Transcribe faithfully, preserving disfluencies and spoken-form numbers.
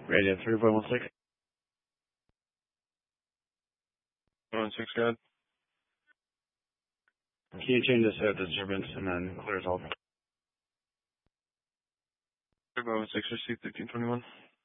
Radio three point one six. one six, God. Can you change this out to disturbance and then clear it all? three point one six, receive thirteen twenty-one.